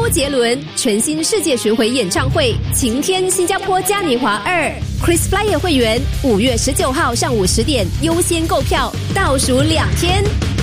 周杰伦全新世界巡回演唱会，晴天新加坡嘉年华2 Chris Flyer 会员5月19号上午10点优先购票，倒数2天。